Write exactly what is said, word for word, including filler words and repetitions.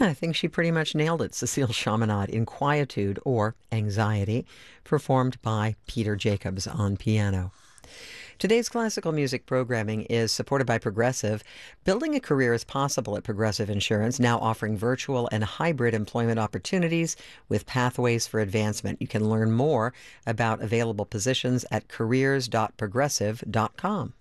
I think she pretty much nailed it. Cecile Chaminade in Quietude or Anxiety, performed by Peter Jacobs on piano. Today's classical music programming is supported by Progressive. Building a career is possible at Progressive Insurance, now offering virtual and hybrid employment opportunities with pathways for advancement. You can learn more about available positions at careers dot progressive dot com.